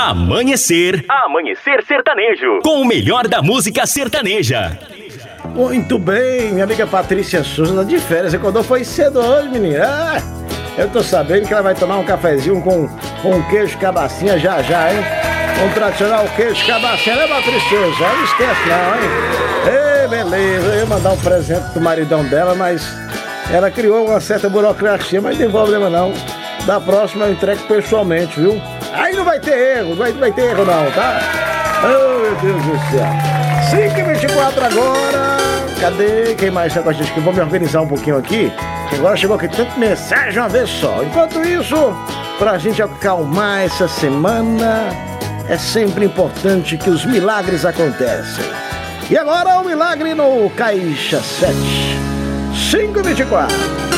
Amanhecer Sertanejo. Com o melhor da música sertaneja. Muito bem, minha amiga Patrícia Souza tá de férias. Acordou foi cedo hoje, menina. Eu tô sabendo que ela vai tomar um cafezinho com queijo cabacinha já, hein? Um tradicional queijo cabacinha, né, Patrícia Souza? Não esquece não, hein? Ei, beleza, eu ia mandar um presente pro maridão dela, mas ela criou uma certa burocracia, mas não tem problema não. Da próxima eu entrego pessoalmente, viu? Aí não vai ter erro, não vai ter erro não, tá? Oh, meu Deus do céu. 5h24 agora. Cadê? Quem mais está com a gente? Que vou me organizar um pouquinho aqui. Agora chegou aqui tanta mensagem uma vez só. Enquanto isso, pra gente acalmar essa semana, é sempre importante que os milagres aconteçam. E agora o milagre no Caixa 7. 5h24.